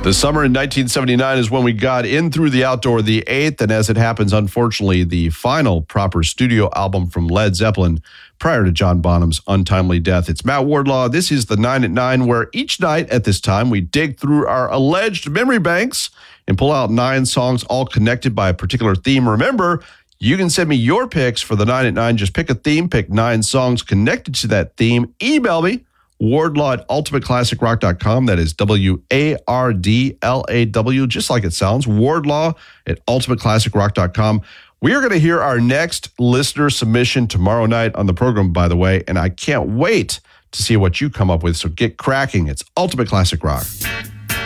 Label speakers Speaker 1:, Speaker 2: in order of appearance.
Speaker 1: The summer in 1979 is when we got In Through the Outdoor, the 8th, and as it happens, unfortunately, the final proper studio album from Led Zeppelin prior to John Bonham's untimely death. It's Matt Wardlaw. This is the 9 at 9, where each night at this time, we dig through our alleged memory banks and pull out 9 songs all connected by a particular theme. Remember, you can send me your picks for the 9 at 9. Just pick a theme, pick 9 songs connected to that theme. Email me. Wardlaw at ultimateclassicrock.com. That is WARDLAW, just like it sounds. Wardlaw at ultimateclassicrock.com. We are going to hear our next listener submission tomorrow night on the program, by the way, and I can't wait to see what you come up with. So get cracking. It's Ultimate Classic Rock.